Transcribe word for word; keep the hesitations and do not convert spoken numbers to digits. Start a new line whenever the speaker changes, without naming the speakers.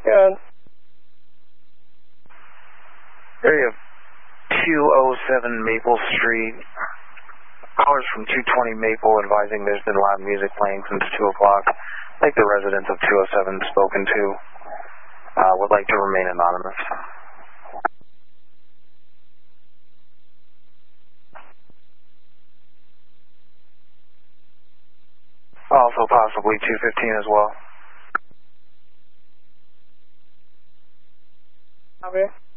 Good.
Area two oh seven Maple Street. Callers from two twenty Maple advising there's been loud music playing since two o'clock. Like the residents of two oh seven spoken to uh, would like to remain anonymous. Also possibly two fifteen as well.
Copy.